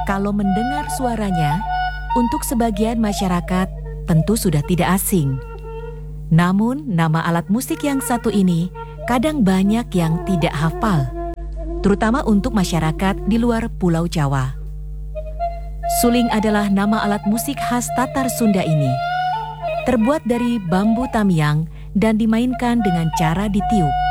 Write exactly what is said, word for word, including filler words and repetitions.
Kalau mendengar suaranya, untuk sebagian masyarakat tentu sudah tidak asing. Namun, nama alat musik yang satu ini kadang banyak yang tidak hafal, terutama untuk masyarakat di luar Pulau Jawa. Suling adalah nama alat musik khas Tatar Sunda ini. Terbuat dari bambu tamiang dan dimainkan dengan cara ditiup.